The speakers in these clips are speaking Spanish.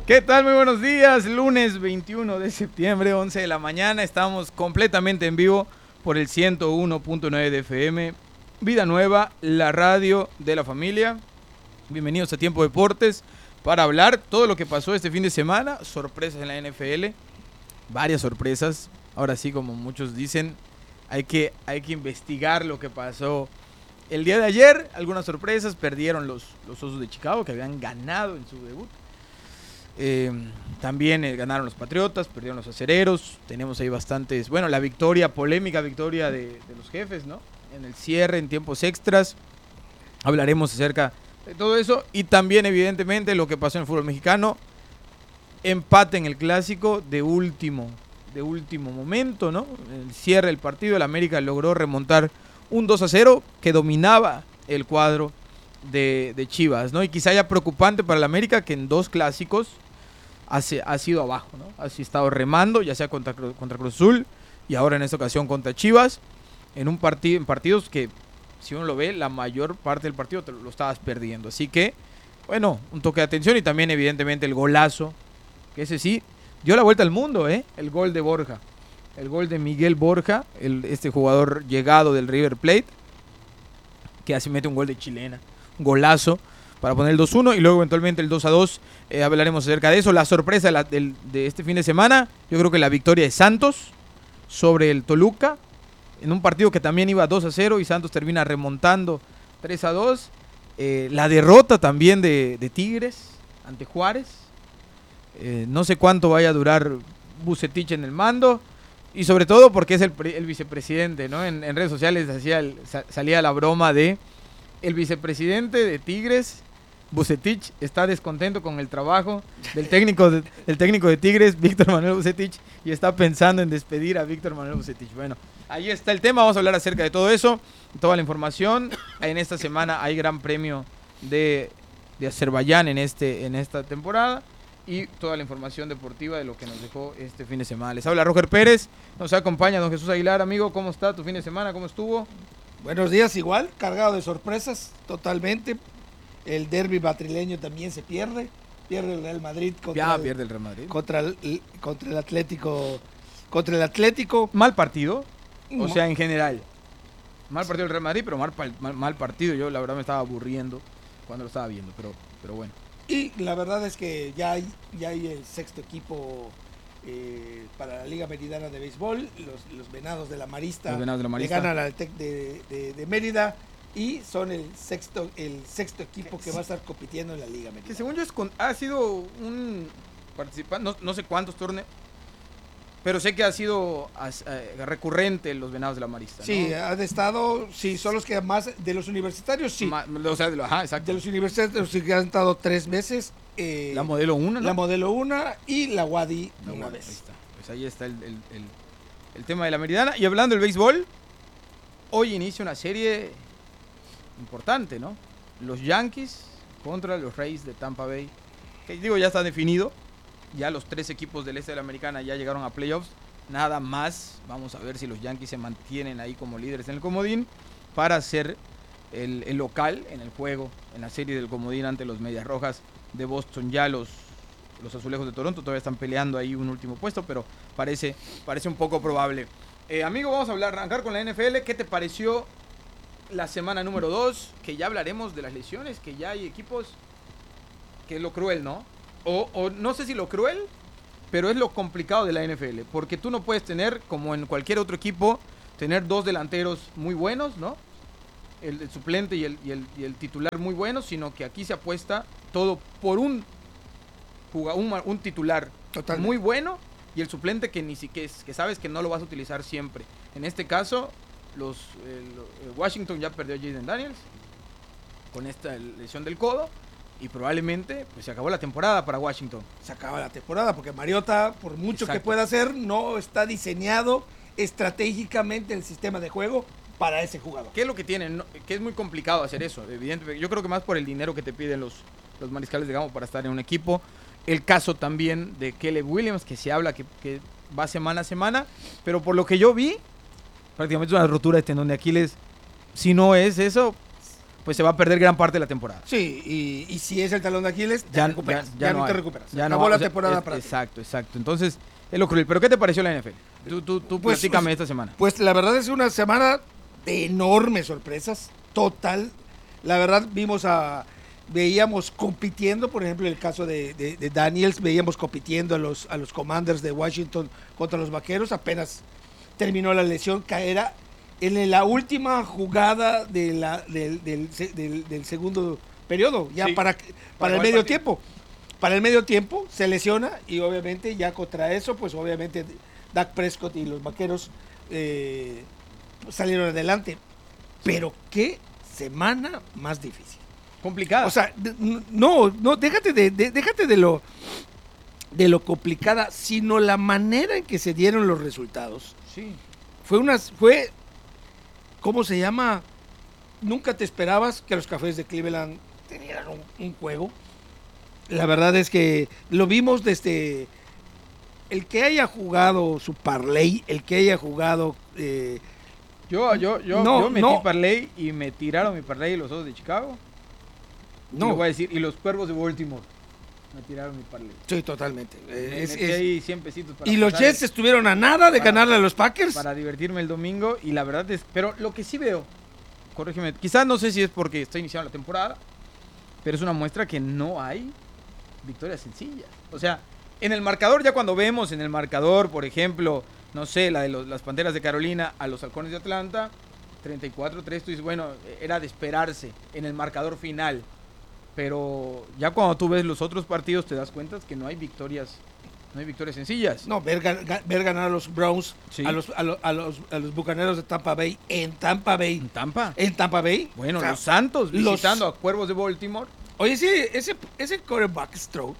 ¿Qué tal? Muy buenos días. Lunes 21 de septiembre, 11 de la mañana. Estamos completamente en vivo por el 101.9 de FM. Vida Nueva, la radio de la familia. Bienvenidos a Tiempo Deportes para hablar todo lo que pasó este fin de semana. Sorpresas en la NFL. Varias sorpresas. Ahora sí, como muchos dicen, hay que investigar lo que pasó el día de ayer. Algunas sorpresas. Perdieron los Osos de Chicago, que habían ganado en su debut. También ganaron los Patriotas, perdieron los Acereros. Tenemos ahí bastantes, bueno, la polémica victoria de los Jefes, ¿no? En el cierre, en tiempos extras. Hablaremos acerca de todo eso. Y también, evidentemente, lo que pasó en el fútbol mexicano. Empate en el clásico de último momento, ¿no? El cierre del partido, el América logró remontar un 2-0 que dominaba el cuadro de Chivas, ¿no? Y quizá haya preocupante para el América que en dos clásicos ha sido abajo, ¿no? Ha estado remando, ya sea contra Cruz Azul y ahora en esta ocasión contra Chivas, en partidos que, si uno lo ve, la mayor parte del partido te lo estabas perdiendo. Así que, bueno, un toque de atención y también evidentemente el golazo, que ese sí dio la vuelta al mundo, el gol de Borja, el gol de Miguel Borja, este jugador llegado del River Plate, que así mete un gol de chilena, un golazo para poner el 2-1 y luego eventualmente el 2-2. Hablaremos acerca de eso. La sorpresa de este fin de semana, yo creo que la victoria de Santos sobre el Toluca, en un partido que también iba 2-0 y Santos termina remontando 3-2. La derrota también de Tigres ante Juárez. No sé cuánto vaya a durar Vucetich en el mando. Y sobre todo porque es el vicepresidente, ¿no? En redes sociales salía la broma de el vicepresidente de Tigres, Vucetich, está descontento con el trabajo del técnico de Tigres, Víctor Manuel Vucetich, y está pensando en despedir a Víctor Manuel Vucetich. Bueno, ahí está el tema, vamos a hablar acerca de todo eso, toda la información. En esta semana hay Gran Premio de Azerbaiyán en esta temporada y toda la información deportiva de lo que nos dejó este fin de semana. Les habla Roger Pérez, nos acompaña don Jesús Aguilar. Amigo, ¿cómo está tu fin de semana? ¿Cómo estuvo? Buenos días, igual, cargado de sorpresas, totalmente. El derbi madrileño también se pierde el Real Madrid pierde el Real Madrid contra el Atlético. Mal partido, o sea, en general. Mal partido el Real Madrid, pero mal partido. Yo la verdad me estaba aburriendo cuando lo estaba viendo, pero bueno. Y la verdad es que ya hay el sexto equipo para la Liga Meridana de Béisbol. Los Venados de la Marista le ganan al TEC de Mérida y son el sexto equipo que va a estar compitiendo en la Liga Meridana. Que según yo ha sido un participante, no sé cuántos torneos, pero sé que ha sido recurrente los Venados de la Marista, ¿no? Sí, han estado, sí, son los que más, de los universitarios, sí. Exacto. De los universitarios sí que han estado 3 veces. La Modelo 1, ¿no? La Modelo 1 y la Wadi una vez. Ahí está. Pues ahí está el tema de la Meridana. Y hablando del béisbol, hoy inicia una serie importante, ¿no? Los Yankees contra los Rays de Tampa Bay. Que digo, ya está definido. Ya los 3 equipos del este de la Americana ya llegaron a playoffs. Nada más. Vamos a ver si los Yankees se mantienen ahí como líderes en el comodín para ser el local en el juego, en la serie del comodín ante los Medias Rojas de Boston. Ya los Azulejos de Toronto todavía están peleando ahí un último puesto, pero parece un poco probable. Amigo, vamos a arrancar con la NFL. ¿Qué te pareció la semana número 2? Que ya hablaremos de las lesiones, que ya hay equipos, que es lo cruel, ¿no? O no sé si lo cruel, pero es lo complicado de la NFL, porque tú no puedes tener, como en cualquier otro equipo, tener 2 delanteros muy buenos, ¿no? El suplente y el titular muy buenos, sino que aquí se apuesta todo por un titular totalmente muy bueno y el suplente que sabes que no lo vas a utilizar siempre. En este caso, Washington ya perdió a Jaden Daniels con esta lesión del codo y probablemente pues se acabó la temporada para Washington. Se acaba la temporada porque Mariota, por mucho Exacto. que pueda hacer, no está diseñado estratégicamente el sistema de juego para ese jugador. ¿Qué es lo que tienen? Que es muy complicado hacer eso, evidentemente. Yo creo que más por el dinero que te piden los mariscales de campo para estar en un equipo. El caso también de Caleb Williams, que se habla que va semana a semana, pero por lo que yo vi, prácticamente es una rotura de tendón de Aquiles. Si no es eso, pues se va a perder gran parte de la temporada. Sí, y si es el talón de Aquiles, ya no te recuperas. Ya acabó la temporada para ti. Exacto. Entonces, es lo cruel. ¿Pero qué te pareció la NFL? Tú platícame esta semana. Pues la verdad es una semana de enormes sorpresas, total. La verdad veíamos compitiendo, por ejemplo, en el caso de Daniels, veíamos compitiendo a los Commanders de Washington contra los Vaqueros, apenas terminó la lesión, caerá en la última jugada del segundo periodo, ya para el medio tiempo. Para el medio tiempo se lesiona y obviamente ya contra eso, pues obviamente Dak Prescott y los Vaqueros salieron adelante. Pero qué semana más difícil. Complicada. O sea, no, déjate de lo complicada, sino la manera en que se dieron los resultados. Sí. Fue ¿cómo se llama? Nunca te esperabas que los Cafés de Cleveland tenieran un juego. La verdad es que lo vimos desde el que haya jugado su parlay, el que haya jugado yo metí parlay y me tiraron mi parlay los Osos de Chicago. No. Y lo voy a decir, y los Cuervos de Baltimore me tiraron mi parlay. Sí, totalmente. Ahí 100 pesitos para y los Jets estuvieron a nada de ganarle a los Packers. Para divertirme el domingo, y la verdad es... Pero lo que sí veo, corrígeme, quizás no sé si es porque está iniciando la temporada, pero es una muestra que no hay victorias sencillas. O sea, en el marcador, ya cuando vemos en el marcador, por ejemplo, no sé, la de las Panteras de Carolina a los Halcones de Atlanta, 34-3, tú dices, bueno, era de esperarse en el marcador final. Pero ya cuando tú ves los otros partidos te das cuenta que no hay victorias sencillas. No, ver ganar a los Browns, sí. a los Bucaneros de Tampa Bay en Tampa Bay. ¿En Tampa Bay? Bueno, o sea, los Santos visitando a Cuervos de Baltimore. Oye, sí, ese quarterback Stroud,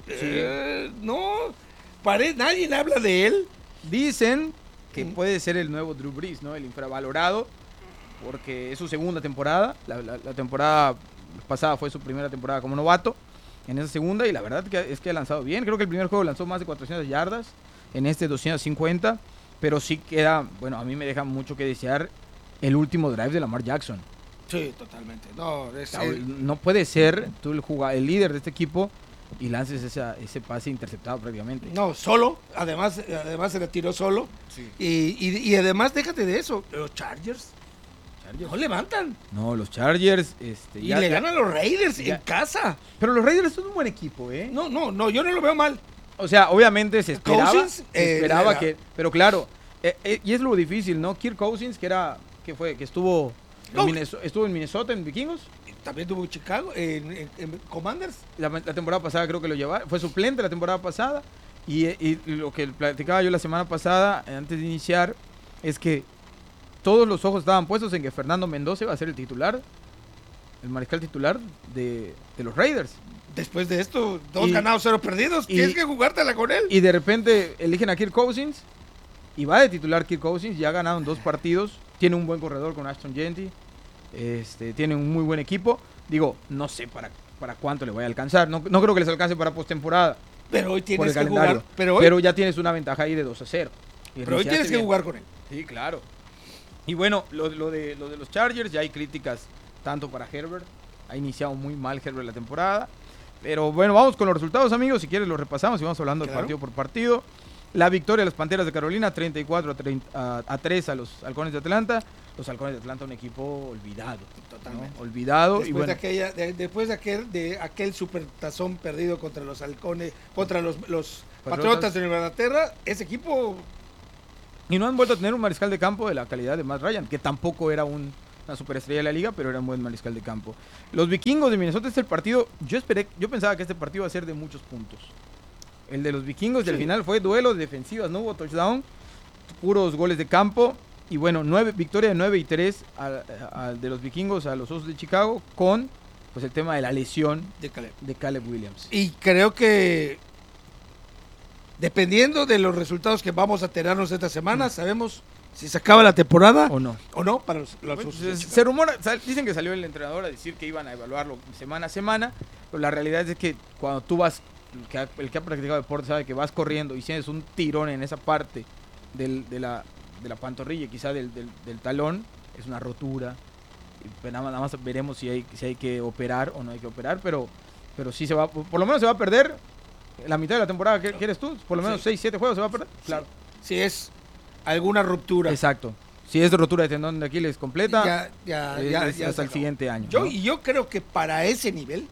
nadie habla de él. Dicen que puede ser el nuevo Drew Brees, ¿no? El infravalorado, porque es su segunda temporada. La temporada pasada fue su primera temporada como novato. En esa segunda, y la verdad es que ha lanzado bien. Creo que el primer juego lanzó más de 400 yardas, en este 250, pero sí queda, bueno, a mí me deja mucho que desear el último drive de Lamar Jackson. Sí, totalmente. No puede ser tú el líder de este equipo y lances ese pase interceptado prácticamente. No, solo, además se le tiró solo. Sí. Y además, déjate de eso, los Chargers no levantan. No, los Chargers le ganan a los Raiders en casa. Pero los Raiders son un buen equipo, ¿eh? No, yo no lo veo mal. O sea, obviamente se esperaba que... Pero claro, y es lo difícil, ¿no? Kirk Cousins, que estuvo en Minnesota, en Vikingos. También tuvo en Chicago, en Commanders. La temporada pasada creo que lo llevaba. Fue suplente la temporada pasada. Y lo que platicaba yo la semana pasada, antes de iniciar, es que todos los ojos estaban puestos en que Fernando Mendoza iba a ser el mariscal titular de los Raiders. Después de esto, 2 ganados, 0 perdidos, tienes que jugártela con él. Y de repente eligen a Kirk Cousins, y va de titular Kirk Cousins, ya ganaron 2 partidos, tiene un buen corredor con Ashton Jeanty, tiene un muy buen equipo. Digo, no sé para cuánto le vaya a alcanzar, no creo que les alcance para postemporada. Pero hoy tienes que jugar. Pero ya tienes una ventaja ahí de 2-0. Pero hoy tienes que jugar con él. Sí, claro. Y bueno, lo de los Chargers, ya hay críticas tanto para Herbert. Ha iniciado muy mal Herbert la temporada. Pero bueno, vamos con los resultados, amigos. Si quieres los repasamos y vamos hablando partido por partido. La victoria de las Panteras de Carolina, 34-3 a los Halcones de Atlanta. Los Halcones de Atlanta, un equipo olvidado. Totalmente. ¿No? Olvidado. Después de aquel supertazón perdido contra los Halcones, contra los Patriotas de Nueva Inglaterra, ese equipo... Y no han vuelto a tener un mariscal de campo de la calidad de Matt Ryan, que tampoco era una superestrella de la liga, pero era un buen mariscal de campo. Los Vikingos de Minnesota, el partido, yo pensaba que este partido iba a ser de muchos puntos. El de los Vikingos del final fue duelo de defensivas, no hubo touchdown, puros goles de campo. Y bueno, victoria de 9-3 de los Vikingos a los Osos de Chicago, con pues el tema de la lesión de Caleb Williams. Y creo que dependiendo de los resultados que vamos a tenernos esta semana, sabemos si se acaba la temporada o no para los Osos de Chicago. Se rumora, dicen que salió el entrenador a decir que iban a evaluarlo semana a semana, pero la realidad es que cuando tú vas, el que ha practicado deporte sabe que vas corriendo y tienes un tirón en esa parte de la pantorrilla, quizá del talón, es una rotura. Pues nada más veremos si hay que operar o no hay que operar, pero sí se va, por lo menos se va a perder la mitad de la temporada. ¿Quieres tú? Por lo menos 6-7 juegos se va a perder. Claro. Si es alguna ruptura. Exacto. Si es de rotura de tendón de Aquiles completa, ya hasta el siguiente año. Yo creo que para ese nivel,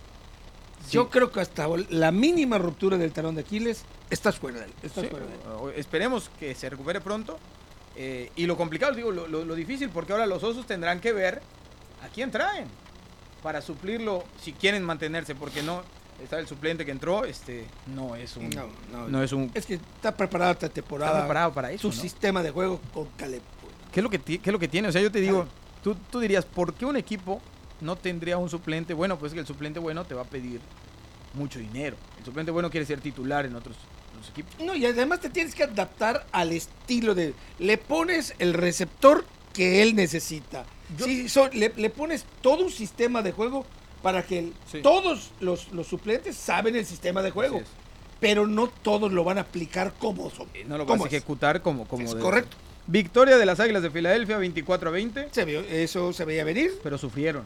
yo creo que hasta la mínima ruptura del talón de Aquiles, estás fuera de él. Esperemos que se recupere pronto. Y lo complicado, digo, lo difícil, porque ahora los Osos tendrán que ver a quién traen para suplirlo si quieren mantenerse, porque no está el suplente que entró, no es un es que está preparado esta temporada. Está preparado para eso, su sistema de juego con Caleb. ¿Qué es lo que tiene? O sea, yo te digo, tú dirías, ¿por qué un equipo no tendría un suplente? Bueno, pues que el suplente bueno te va a pedir mucho dinero. El suplente bueno quiere ser titular en otros equipos. No, y además te tienes que adaptar al estilo de... Le pones el receptor que él necesita. Le pones todo un sistema de juego para que todos los suplentes saben el sistema de juego. Pero no todos lo van a aplicar como son. No lo vas a ejecutar como es correcto. Victoria de las Águilas de Filadelfia, 24-20. Eso se veía venir. Pero sufrieron.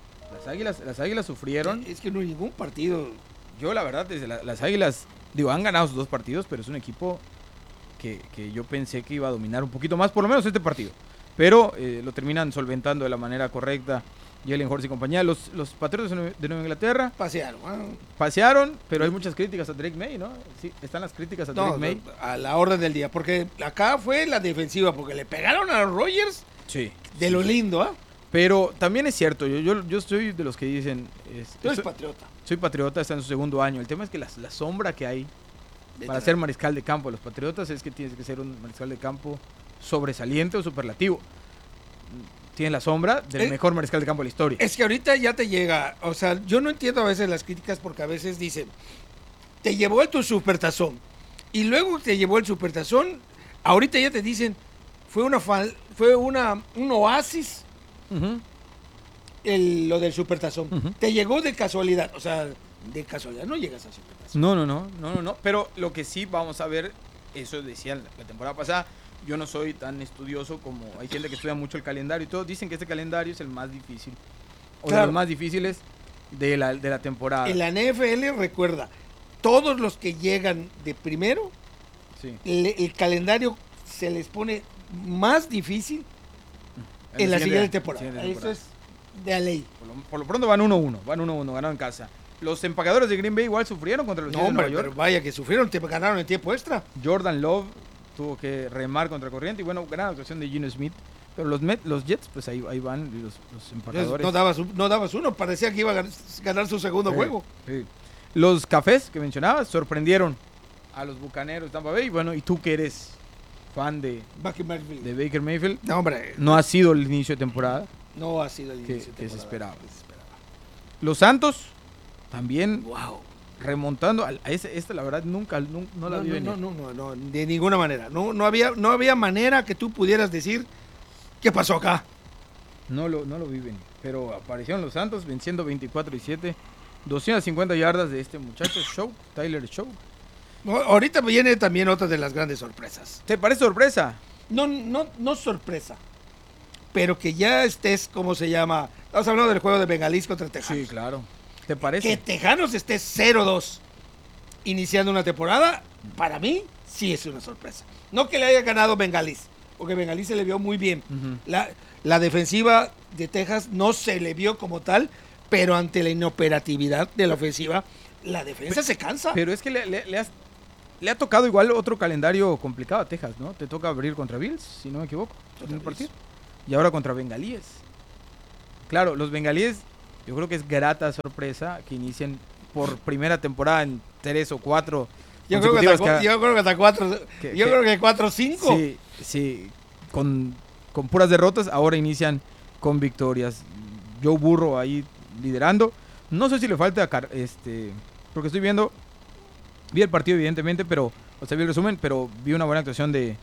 Las Águilas sufrieron. Es que no hay ningún partido. Yo, la verdad, desde las Águilas, han ganado sus 2 partidos, pero es un equipo que yo pensé que iba a dominar un poquito más, por lo menos este partido. Pero lo terminan solventando de la manera correcta Jalen Hurts y compañía. Los Patriotas de Nueva Inglaterra pasearon, pero hay muchas críticas a Drake May, ¿no? Sí, están las críticas a Drake May. A la orden del día, porque acá fue la defensiva, porque le pegaron a los Rodgers lo lindo, ¿ah? Pero también es cierto, yo soy de los que dicen... Tú eres patriota. Soy patriota, está en su segundo año. El tema es que la sombra que hay para ser mariscal de campo de los Patriotas es que tienes que ser un mariscal de campo sobresaliente o superlativo. Tiene la sombra del mejor mariscal de campo de la historia. Es que ahorita ya te llega, o sea, yo no entiendo a veces las críticas porque a veces dicen, te llevó tu supertazón y luego te llevó el supertazón, ahorita ya te dicen, fue un oasis lo del supertazón. Te llegó de casualidad, o sea, de casualidad no llegas a supertazón. No, pero lo que sí vamos a ver, eso decía la temporada pasada. Yo no soy tan estudioso como hay gente que estudia mucho el calendario y todos dicen que este calendario es el más difícil o de los más difíciles de la temporada. En la NFL, recuerda, todos los que llegan de primero, el calendario se les pone más difícil en la siguiente temporada. Eso es de la ley. Por lo pronto van 1-1, ganaron en casa. Los empacadores de Green Bay igual sufrieron contra los Jets de Nueva York. Pero vaya que sufrieron, ganaron en tiempo extra. Jordan Love tuvo que remar contra corriente y bueno, gran actuación de Geno Smith, pero los Jets pues ahí van los empacadores. No dabas uno, parecía que iba a ganar su segundo juego. Sí. Los Cafés que mencionabas sorprendieron a los Bucaneros de Tampa Bay, bueno, y tú que eres fan de Baker Mayfield, no ha sido el inicio de temporada. No ha sido el inicio de temporada que se esperaba. Los Santos también remontando a esta la verdad no la vi venir. No, de ninguna manera. No había manera que tú pudieras decir qué pasó acá. No lo vi venir, pero aparecieron los Santos venciendo 24-7, 250 yardas de este muchacho Tyler Show. Ahorita viene también otra de las grandes sorpresas. ¿Te parece sorpresa? No sorpresa, pero que ya estés, ¿cómo se llama? Estamos hablando del juego de Bengalís contra Tejanos. Sí, claro. ¿Te parece? Que Tejanos esté 0-2 iniciando una temporada, para mí sí es una sorpresa. No que le haya ganado Bengalís, porque Bengalís se le vio muy bien. La defensiva de Texas no se le vio como tal, pero ante la inoperatividad de la ofensiva, la defensa se cansa. Pero es que le ha tocado igual otro calendario complicado a Texas, ¿no? Te toca abrir contra Bills, si no me equivoco, en el partido. Y ahora contra Bengalíes. Claro, los Bengalíes, yo creo que es grata sorpresa que inicien por primera temporada en 3 o 4. Yo creo que hasta 4. Yo creo que 4-5. Sí, con puras derrotas, ahora inician con victorias. Joe Burrow ahí liderando. No sé si le falta porque estoy viendo, vi el partido evidentemente, vi el resumen, pero vi una buena actuación de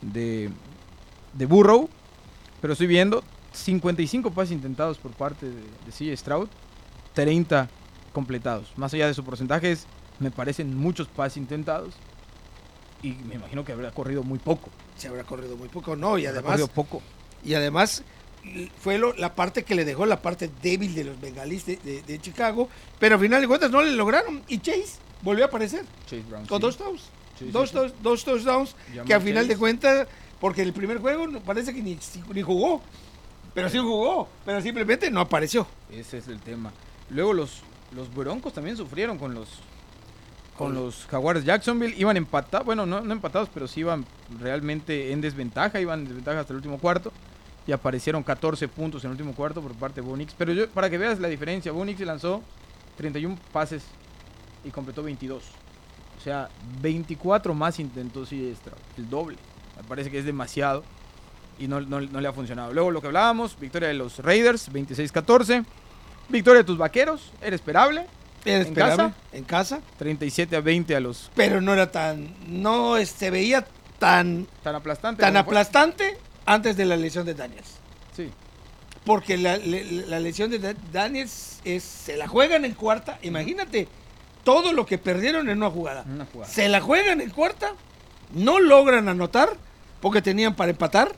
Burrow, pero estoy viendo 55 pases intentados por parte de CJ Stroud, 30 completados. Más allá de sus porcentajes, me parecen muchos pases intentados y me imagino que habrá corrido muy poco. Se habrá corrido muy poco, no, y además fue la parte que le dejó la parte débil de los bengalíes de Chicago, pero al final de cuentas no le lograron. Y Chase volvió a aparecer Chase Brown, con sí. dos touchdowns, que al final Chase. de cuentas, porque el primer juego parece que ni jugó, pero sí jugó, pero simplemente no apareció. Ese es el tema. Luego los Broncos también sufrieron con los Jaguares Jacksonville. Iban empatados, bueno, no empatados, pero sí iban realmente en desventaja. Iban en desventaja hasta el último cuarto. Y aparecieron 14 puntos en el último cuarto por parte de Bo Nix. Pero para que veas la diferencia, Bo Nix lanzó 31 pases y completó 22. O sea, 24 más intentos y extra. El doble. Me parece que es demasiado. Y no le ha funcionado. Luego lo que hablábamos, victoria de los Raiders, 26-14. Victoria de tus Vaqueros, era esperable. Era esperable, en casa. 37-20 a los... Pero no era se veía tan aplastante. Tan aplastante antes de la lesión de Daniels. Sí. Porque la lesión de Daniels se la juegan en cuarta. Imagínate todo lo que perdieron en una jugada. Se la juegan en cuarta, no logran anotar porque tenían para empatar.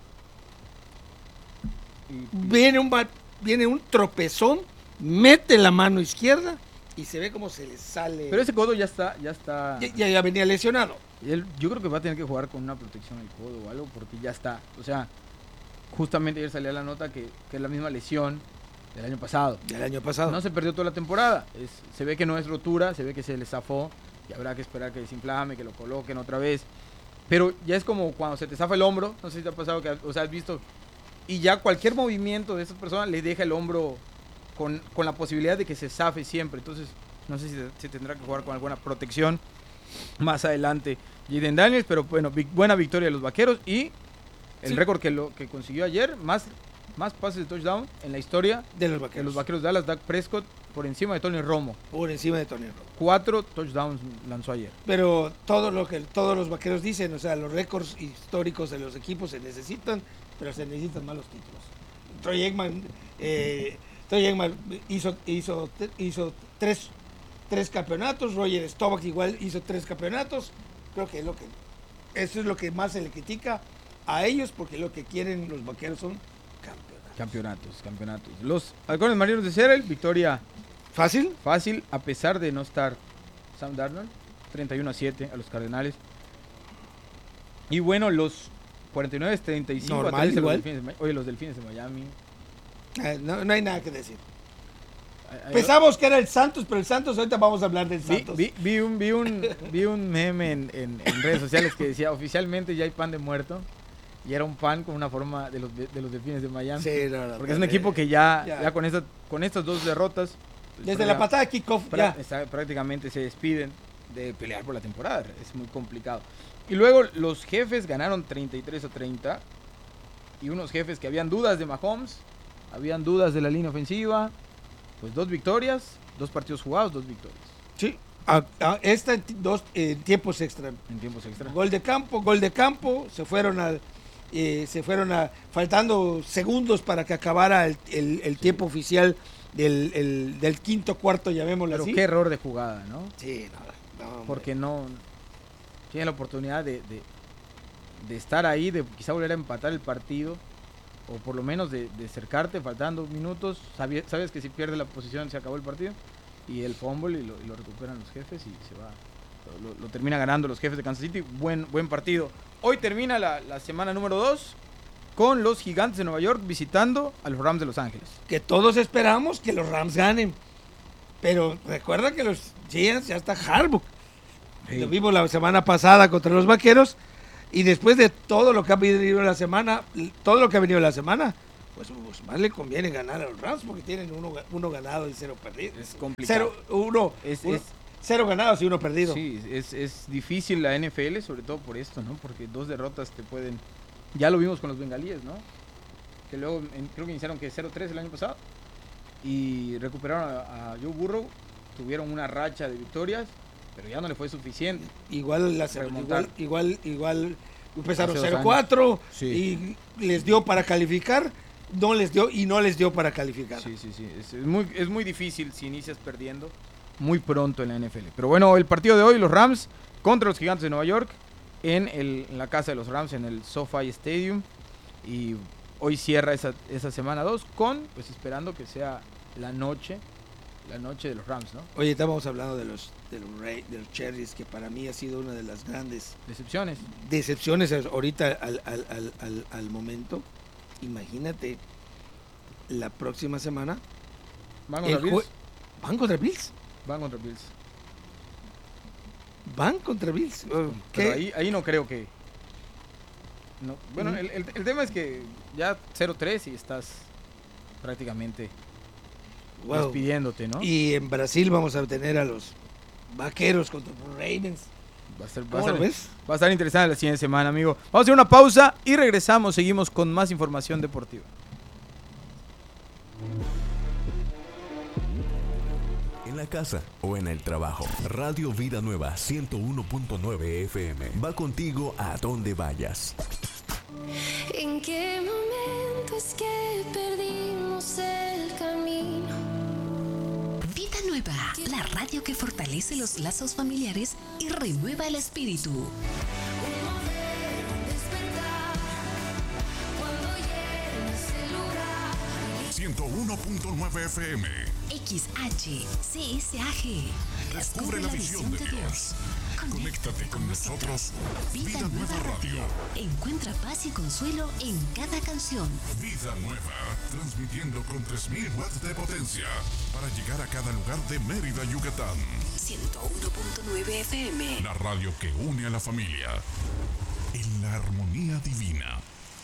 Viene un tropezón, mete la mano izquierda y se ve como se le sale. Pero ese codo ya está. Ya venía lesionado. Y yo creo que va a tener que jugar con una protección al codo o algo porque ya está. O sea, justamente ayer salía la nota que es la misma lesión del año pasado. No se perdió toda la temporada. Se ve que no es rotura, se ve que se le zafó y habrá que esperar que desinflame, que lo coloquen otra vez. Pero ya es como cuando se te zafa el hombro, no sé si te ha pasado has visto, y ya cualquier movimiento de esas personas le deja el hombro con la posibilidad de que se zafe siempre. Entonces, no sé si tendrá que jugar con alguna protección más adelante Jaden Daniels, pero bueno, buena victoria de los Vaqueros y el récord que consiguió ayer, más pases de touchdown en la historia de los Vaqueros de Dallas, Dak Prescott por encima de Tony Romo. 4 touchdowns lanzó ayer. Pero todo lo que todos los Vaqueros dicen, o sea, los récords históricos de los equipos se necesitan, pero se necesitan más los títulos. Troy Aikman hizo tres campeonatos, Roger Staubach igual hizo 3 campeonatos. Creo que eso es lo que más se le critica a ellos, porque lo que quieren los Vaqueros son campeonatos. Los Halcones Marinos de Seattle, victoria fácil, a pesar de no estar Sam Darnold, 31-7 a los Cardenales. Y bueno, los 49-35 normal, igual. Los Delfines de Miami. No hay nada que decir. Pensamos que era el Santos, pero el Santos, ahorita vamos a hablar del Santos. Vi un meme en redes sociales que decía, oficialmente ya hay pan de muerto. Y era un pan con una forma de los Delfines de Miami. Sí, porque es un equipo que ya con estas 2 derrotas... Desde la patada de kickoff, prácticamente se despiden de pelear por la temporada. Es muy complicado. Y luego los Jefes ganaron 33-30. Y unos Jefes que habían dudas de Mahomes, habían dudas de la línea ofensiva. Pues 2 victorias, 2 partidos jugados, 2 victorias. Sí, dos tiempos extra. En tiempos extra. Gol de campo, se fueron faltando segundos para que acabara el tiempo oficial del quinto cuarto, llamémoslo así. Pero qué error de jugada, ¿no? Sí, no. Porque no tiene la oportunidad de estar ahí, de quizá volver a empatar el partido. O por lo menos de acercarte, faltando minutos, sabes que si pierde la posición se acabó el partido, y el fumble y lo recuperan los Jefes y se va, lo termina ganando los Jefes de Kansas City. Buen partido. Hoy termina la semana número 2 con los Gigantes de Nueva York visitando a los Rams de Los Ángeles. Que todos esperamos que los Rams ganen, pero recuerda que los Giants ya está Harbaugh. Sí. Lo vimos la semana pasada contra los Vaqueros. Y después de todo lo que ha venido la semana, pues más le conviene ganar a los Rams porque tienen uno ganado y 0 perdido. Es complicado. 0 ganados y 1 perdido. Sí, es difícil la NFL, sobre todo por esto, ¿no? Porque 2 derrotas te pueden... Ya lo vimos con los bengalíes, ¿no? Que luego creo que iniciaron que 0-3 el año pasado y recuperaron a Joe Burrow, tuvieron una racha de victorias, pero ya no le fue suficiente. Igual empezaron 0-4 sí. Y les dio para calificar, no les dio para calificar. Sí. Es muy difícil si inicias perdiendo muy pronto en la NFL. Pero bueno, el partido de hoy, los Rams contra los Gigantes de Nueva York en la casa de los Rams, en el SoFi Stadium. Y hoy cierra esa semana 2 con, pues esperando que sea la noche de los Rams, ¿no? Oye, estábamos hablando de los Cherries, que para mí ha sido una de las grandes decepciones ahorita al momento. Imagínate, la próxima semana ¿Van contra Bills? ¿Van contra Bills? Van contra Bills. Pero ahí no creo que... No. Bueno, el tema es que ya 0-3 y estás prácticamente despidiéndote, ¿no? Y en Brasil vamos a tener a los Vaqueros contra los Ravens. Va a estar interesante la siguiente semana, amigo. Vamos a hacer una pausa y regresamos. Seguimos con más información deportiva. En la casa o en el trabajo. Radio Vida Nueva 101.9 FM va contigo a donde vayas. ¿En qué momento es que perdimos el camino? Vida Nueva, la radio que fortalece los lazos familiares y renueva el espíritu. 101.9 FM. XH, CSAG. Descubre la visión de Dios. Conéctate con nosotros. Vida Nueva Radio. Encuentra paz y consuelo en cada canción. Vida Nueva, transmitiendo con 3000 watts de potencia para llegar a cada lugar de Mérida, Yucatán. 101.9 FM. La radio que une a la familia en la armonía divina.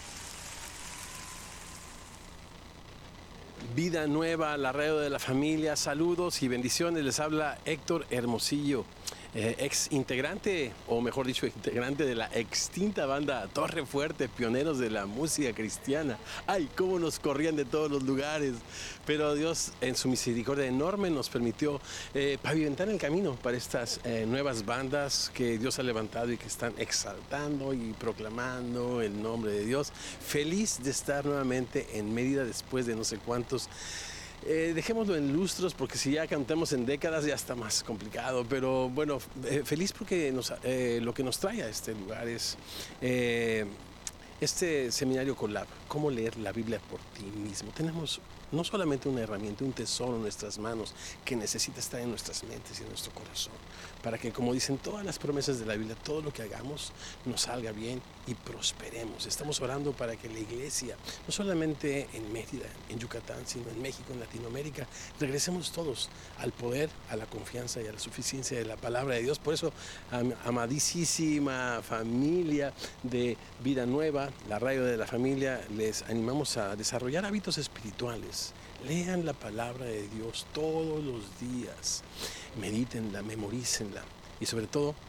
Vida Nueva, la radio de la familia, saludos y bendiciones. Les habla Héctor Hermosillo, ex integrante, o mejor dicho, integrante de la extinta banda Torre Fuerte, pioneros de la música cristiana. Ay, cómo nos corrían de todos los lugares, pero Dios en su misericordia enorme nos permitió pavimentar el camino para estas nuevas bandas que Dios ha levantado y que están exaltando y proclamando el nombre de Dios. Feliz de estar nuevamente en Mérida después de no sé cuántos. Dejémoslo en lustros, porque si ya cantamos en décadas ya está más complicado, pero bueno, feliz porque lo que nos trae a este lugar es este seminario Collab, cómo leer la Biblia por ti mismo. Tenemos no solamente una herramienta, un tesoro en nuestras manos que necesita estar en nuestras mentes y en nuestro corazón, para que, como dicen todas las promesas de la Biblia, todo lo que hagamos nos salga bien y prosperemos. Estamos orando para que la iglesia, no solamente en Mérida, en Yucatán, sino en México, en Latinoamérica, regresemos todos al poder, a la confianza y a la suficiencia de la palabra de Dios. Por eso, amadísima familia de Vida Nueva, la radio de la familia, les animamos a desarrollar hábitos espirituales. Lean la palabra de Dios todos los días, medítenla, memorícenla y sobre todo